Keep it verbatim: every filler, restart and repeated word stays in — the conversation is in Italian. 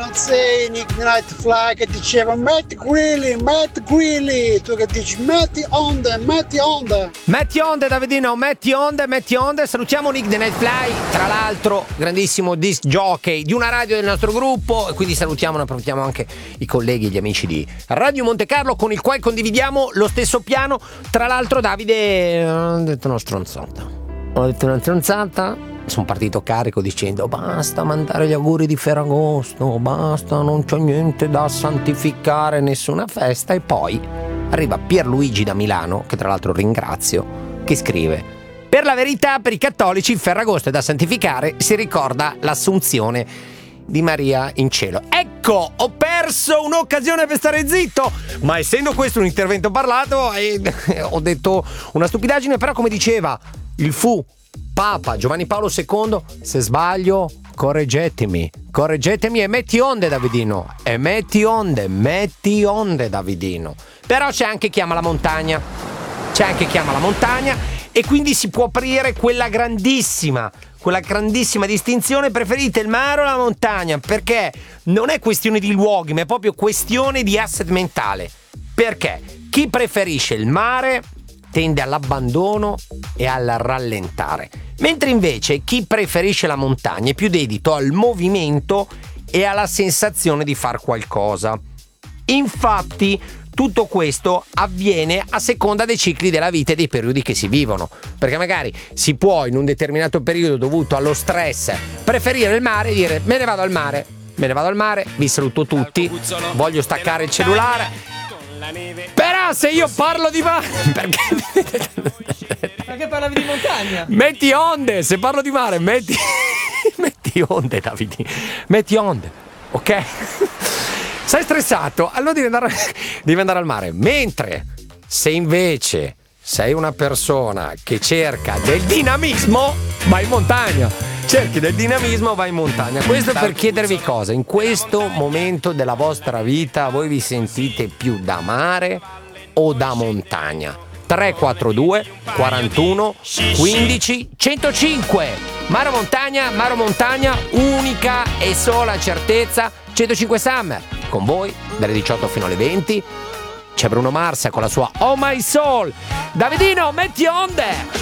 Beyoncé, Nick Nightfly che diceva metti Grilli, metti Grilli, tu che dici metti onde, metti onde. Metti onde Davidino, metti onde, metti onde. Salutiamo Nick the Nightfly, tra l'altro grandissimo disc jockey di una radio del nostro gruppo, e quindi salutiamo e approfittiamo anche i colleghi e gli amici di Radio Monte Carlo con il quale condividiamo lo stesso piano. Tra l'altro Davide ha detto una stronzata. Ho detto una stronzata. Sono partito carico dicendo basta mandare gli auguri di Ferragosto, basta, non c'è niente da santificare, nessuna festa. E poi arriva Pierluigi da Milano, che tra l'altro ringrazio, che scrive: per la verità, per i cattolici Ferragosto è da santificare, si ricorda l'assunzione di Maria in cielo. Ecco, ho perso un'occasione per stare zitto, ma essendo questo un intervento parlato eh, ho detto una stupidaggine. Però come diceva il fu Papa Giovanni Paolo secondo, se sbaglio correggetemi, correggetemi e metti onde Davidino, e metti onde, metti onde Davidino. Però c'è anche chi ama la montagna, c'è anche chi ama la montagna e quindi si può aprire quella grandissima, quella grandissima distinzione: preferite il mare o la montagna? Perché non è questione di luoghi, ma è proprio questione di asset mentale. Perché chi preferisce il mare tende all'abbandono e al rallentare, mentre invece chi preferisce la montagna è più dedito al movimento e alla sensazione di far qualcosa. Infatti tutto questo avviene a seconda dei cicli della vita e dei periodi che si vivono, perché magari si può in un determinato periodo dovuto allo stress preferire il mare e dire me ne vado al mare, me ne vado al mare, vi saluto tutti, voglio staccare il cellulare. Però se io parlo di mare perché perché parlavi di montagna? Metti onde, se parlo di mare metti metti onde Davide, metti onde, ok? Sei stressato, allora devi andare, devi andare al mare. Mentre se invece sei una persona che cerca del dinamismo, vai in montagna. Cerchi del dinamismo, vai in montagna. Questo per chiedervi cosa: in questo momento della vostra vita voi vi sentite più da mare o da montagna? tre quattro due quarantuno quindici centocinque. Mare o montagna, mare o montagna, unica e sola certezza centocinque Summer. Con voi dalle diciotto fino alle venti c'è Bruno Mars con la sua Oh My Soul. Davidino, metti onde!